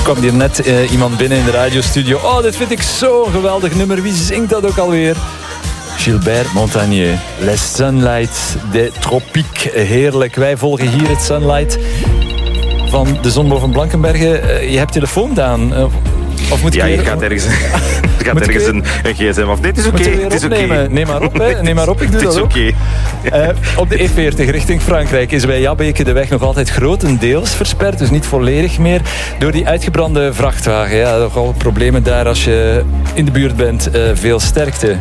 kwam hier net iemand binnen in de radiostudio. Oh, dit vind ik zo'n geweldig nummer. Wie zingt dat ook alweer? Gilbert Montagnier. Les Sunlight des Tropiques. Heerlijk. Wij volgen hier het Sunlight van de zon boven Blankenberge. Je hebt telefoon, Daan. Of moet ik je gaat ergens, een gsm af. Nee, het is oké. Het is oké. Neem maar op, hè. Neem maar op, ik doe dat ook. Op de E40 richting Frankrijk is bij Jabbeke de weg nog altijd grotendeels versperd. Dus niet volledig meer. Door die uitgebrande vrachtwagen. Ja, nogal problemen daar als je in de buurt bent. Veel sterkte.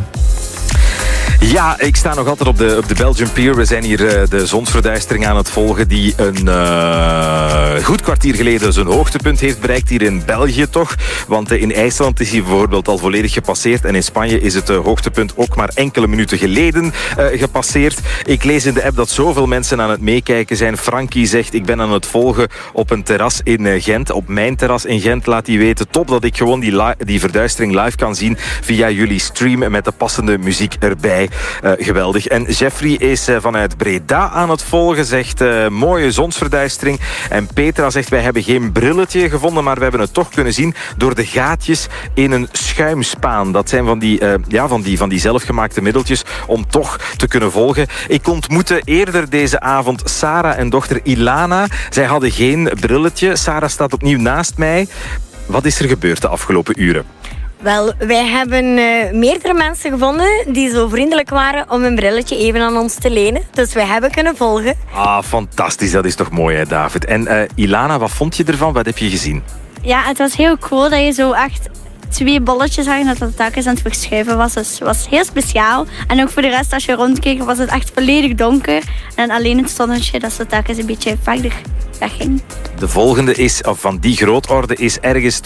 Ja, ik sta nog altijd op de Belgian Pier. We zijn hier de zonsverduistering aan het volgen die een goed kwartier geleden zijn hoogtepunt heeft bereikt hier in België toch. Want in IJsland is hij bijvoorbeeld al volledig gepasseerd en in Spanje is het hoogtepunt ook maar enkele minuten geleden gepasseerd. Ik lees in de app dat zoveel mensen aan het meekijken zijn. Frankie zegt, ik ben aan het volgen op een terras in Gent. Op mijn terras in Gent laat hij weten. Top dat ik gewoon die verduistering live kan zien via jullie stream met de passende muziek erbij. Geweldig. En Jeffrey is vanuit Breda aan het volgen. Zegt mooie zonsverduistering. En Petra zegt wij hebben geen brilletje gevonden, maar we hebben het toch kunnen zien door de gaatjes in een schuimspaan. Dat zijn van die zelfgemaakte middeltjes om toch te kunnen volgen. Ik ontmoette eerder deze avond Sarah en dochter Ilana. Zij hadden geen brilletje. Sarah staat opnieuw naast mij. Wat is er gebeurd de afgelopen uren? Wel, wij hebben meerdere mensen gevonden die zo vriendelijk waren om een brilletje even aan ons te lenen. Dus wij hebben kunnen volgen. Ah, fantastisch. Dat is toch mooi, hè, David. En Ilana, wat vond je ervan? Wat heb je gezien? Ja, het was heel cool dat je zo echt 2 bolletjes zag en dat het telkens aan het verschuiven was. Dus het was heel speciaal. En ook voor de rest, als je rondkeek, was het echt volledig donker. En alleen het zonnetje, dat ze telkens een beetje verder wegging. De volgende is, van die grootorde, is ergens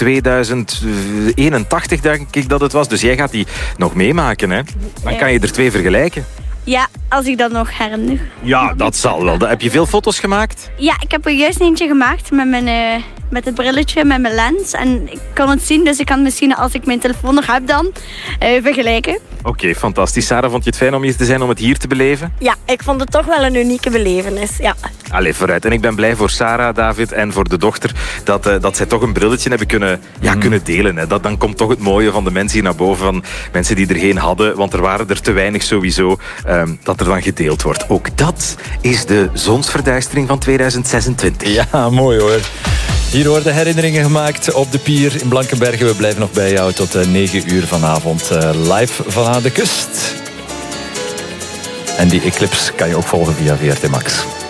2081, denk ik dat het was. Dus jij gaat die nog meemaken, hè? Dan kan je er 2 vergelijken. Ja, als ik dat nog herinner. Ja, dat zal wel. Heb je veel foto's gemaakt? Ja, ik heb er juist eentje gemaakt met het brilletje, met mijn lens. En ik kon het zien, dus ik kan misschien, als ik mijn telefoon nog heb dan, vergelijken. Oké, fantastisch. Sarah, vond je het fijn om hier te zijn, om het hier te beleven? Ja, ik vond het toch wel een unieke belevenis, ja. Allee, vooruit. En ik ben blij voor Sarah, David, en voor de dochter dat zij toch een brilletje hebben kunnen delen. Hè. Dan komt toch het mooie van de mensen hier naar boven, van mensen die er geen hadden, want er waren er te weinig sowieso, dat er dan gedeeld wordt. Ook dat is de zonsverduistering van 2026. Ja, mooi hoor. Hier worden herinneringen gemaakt op de pier in Blankenberge. We blijven nog bij jou tot 9 uur vanavond live van aan de kust. En die eclipse kan je ook volgen via VRT Max.